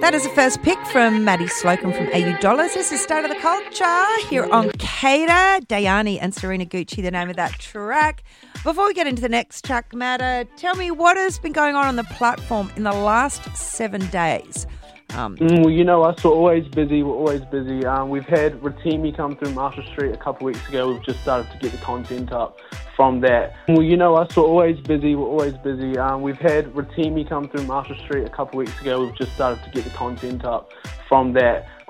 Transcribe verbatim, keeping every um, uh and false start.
That is the first pick from Maddie Slocum from A U Dollars. This is State of the Culture here on Cater. Dayani and Serena Gucci, the name of that track. Before we get into the next track, Matta, tell me what has been going on on the platform in the last seven days. Um, mm, well, you know us, we're always busy, we're always busy. Um, we've had Ratimi come through Marshall Street a couple of weeks ago. We've just started to get the content up from that. Well, you know us, we're always busy, we're always busy. Um, we've had Ratimi come through Marshall Street a couple of weeks ago. We've just started to get the content up from that.